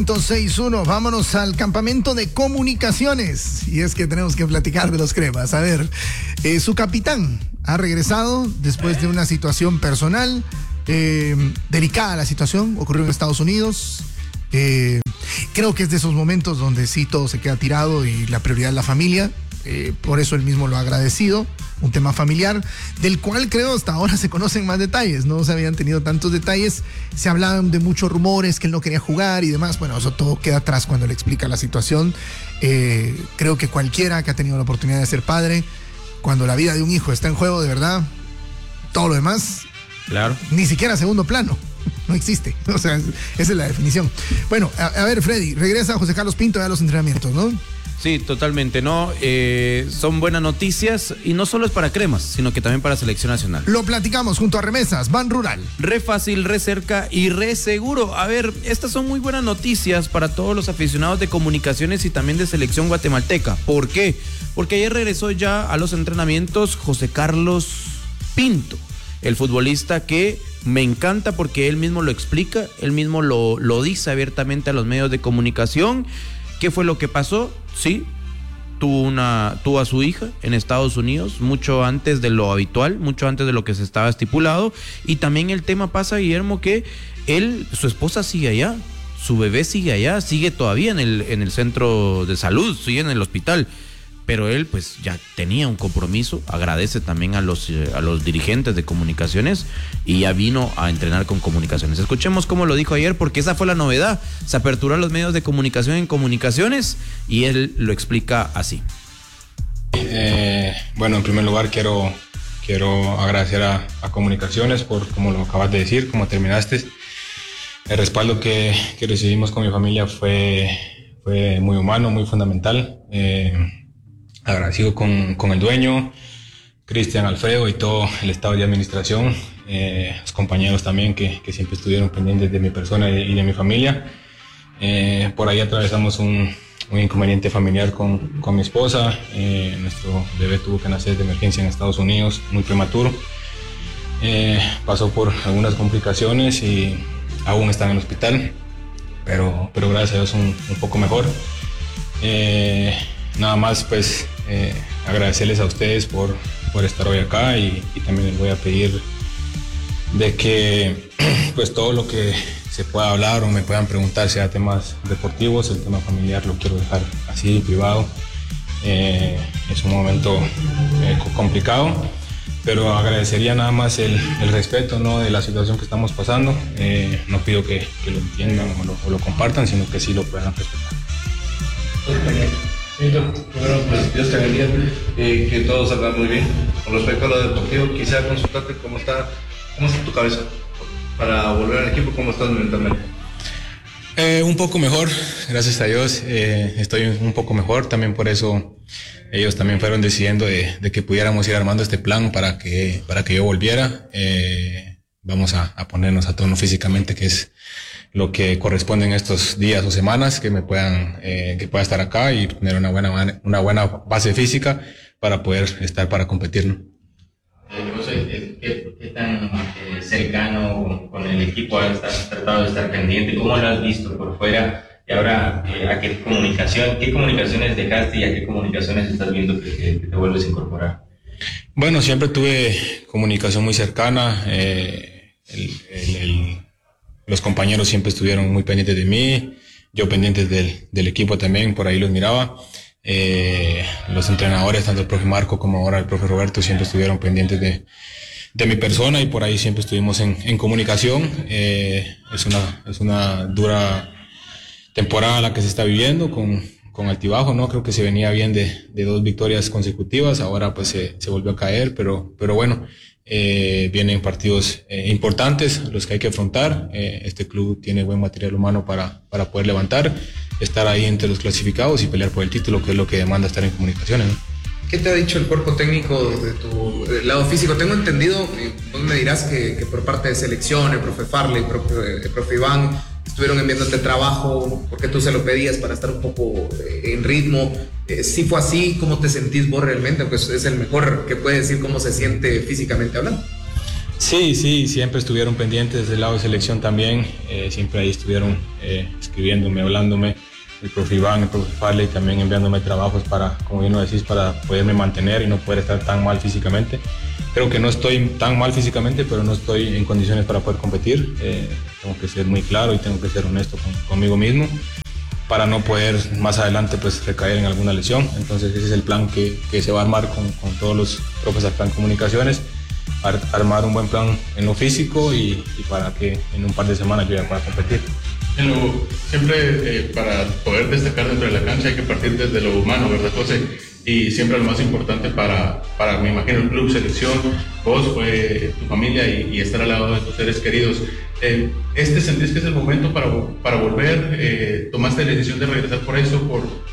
6-1, vámonos al campamento de comunicaciones. Y es que tenemos que platicar de los cremas. A ver, su capitán ha regresado después de una situación personal. Delicada la situación, ocurrió en Estados Unidos. Creo que es de esos momentos donde sí todo se queda tirado y la prioridad es la familia. Por eso él mismo lo ha agradecido. Un tema familiar del cual creo hasta ahora se conocen más detalles. No se habían tenido tantos detalles. Se hablaban de muchos rumores que él no quería jugar y demás. Bueno, eso todo queda atrás cuando le explica la situación. Creo que cualquiera que ha tenido la oportunidad de ser padre, cuando la vida de un hijo está en juego, de verdad, todo lo demás, claro, ni siquiera segundo plano. No existe. O sea, esa es la definición. Bueno, a ver, Freddy, regresa José Carlos Pinto a los entrenamientos, ¿no? Sí, totalmente, ¿no? Son buenas noticias y no solo es para Cremas, sino que también para Selección Nacional. Lo platicamos junto a Remesas, Ban Rural. Re fácil, re cerca y re seguro. A ver, estas son muy buenas noticias para todos los aficionados de comunicaciones y también de Selección Guatemalteca. ¿Por qué? Porque ayer regresó ya a los entrenamientos José Carlos Pinto, el futbolista que me encanta porque él mismo lo explica, él mismo lo dice abiertamente a los medios de comunicación. ¿Qué fue lo que pasó? Sí, tuvo a su hija en Estados Unidos mucho antes de lo habitual, mucho antes de lo que se estaba estipulado. Y también el tema pasa, Guillermo, que su esposa sigue allá, su bebé sigue allá, sigue todavía en el centro de salud, sigue en el hospital. Pero él pues ya tenía un compromiso, agradece también a los dirigentes de comunicaciones y ya vino a entrenar con comunicaciones. Escuchemos cómo lo dijo ayer, porque esa fue la novedad. Se aperturó a los medios de comunicación en comunicaciones y él lo explica así. Bueno, en primer lugar quiero agradecer a comunicaciones por, como lo acabas de decir, como terminaste. El respaldo que recibimos con mi familia fue muy humano, muy fundamental. Agradecido con el dueño, Cristian, Alfredo y todo el estado de administración, los compañeros también que siempre estuvieron pendientes de mi persona y de mi familia. Por ahí atravesamos un inconveniente familiar con mi esposa. Nuestro bebé tuvo que nacer de emergencia en Estados Unidos, muy prematuro. Pasó por algunas complicaciones y aún está en el hospital, pero gracias a Dios un poco mejor. Nada más pues agradecerles a ustedes por estar hoy acá y también les voy a pedir de que pues todo lo que se pueda hablar o me puedan preguntar, sea temas deportivos, el tema familiar lo quiero dejar así, privado. Es un momento complicado, pero agradecería nada más el respeto, ¿no?, de la situación que estamos pasando. No pido que lo entiendan o lo compartan, sino que sí lo puedan respetar. Primero, pues Dios te bendiga, que todo salga muy bien. Con respecto a lo deportivo, quisiera consultarte cómo está tu cabeza para volver al equipo, cómo estás mentalmente. Un poco mejor, gracias a Dios, estoy un poco mejor. También por eso ellos también fueron decidiendo de que pudiéramos ir armando este plan para que yo volviera. Vamos a ponernos a tono físicamente, que es lo que corresponde en estos días o semanas, que pueda estar acá y tener una buena base física para poder estar para competir, ¿no? ¿Qué tan cercano con el equipo has tratado de estar pendiente? ¿Cómo lo has visto por fuera? Y ahora, ¿a qué comunicaciones dejaste y a qué comunicaciones estás viendo que te vuelves a incorporar? Bueno, siempre tuve comunicación muy cercana. Los compañeros siempre estuvieron muy pendientes de mí, yo pendientes del equipo también, por ahí los miraba. Los entrenadores, tanto el profe Marco como ahora el profe Roberto, siempre estuvieron pendientes de mi persona y por ahí siempre estuvimos en comunicación. Es una dura temporada la que se está viviendo con altibajo, ¿no? Creo que se venía bien de 2 victorias consecutivas, ahora pues se volvió a caer, pero bueno. Vienen partidos importantes los que hay que afrontar. Este club tiene buen material humano para poder levantar, estar ahí entre los clasificados y pelear por el título, que es lo que demanda estar en comunicaciones, ¿no? ¿Qué te ha dicho el cuerpo técnico de tu lado físico? Tengo entendido, vos me dirás que por parte de selección, el profe Farley, el profe Iván, estuvieron enviándote trabajo porque tú se lo pedías para estar un poco en ritmo. ¿Sí fue así? ¿Cómo te sentís vos realmente? Pues es el mejor que puede decir cómo se siente físicamente hablando. Sí, siempre estuvieron pendientes del lado de selección también. Siempre ahí estuvieron escribiéndome, hablándome, el profe Iván, el profe Farley también enviándome trabajos para, como bien lo decís, para poderme mantener y no poder estar tan mal físicamente. Creo que no estoy tan mal físicamente, pero no estoy en condiciones para poder competir. Tengo que ser muy claro y tengo que ser honesto conmigo mismo para no poder más adelante pues recaer en alguna lesión. Entonces ese es el plan que se va a armar con todos los profes acá en comunicaciones, armar un buen plan en lo físico y para que en un par de semanas yo ya pueda competir. Siempre para poder destacar dentro de la cancha hay que partir desde lo humano, ¿verdad, José? Y siempre lo más importante para me imagino, el club, selección, vos, fue tu familia y estar al lado de tus seres queridos. ¿Sentís que es el momento para volver? ¿Tomaste la decisión de regresar por eso,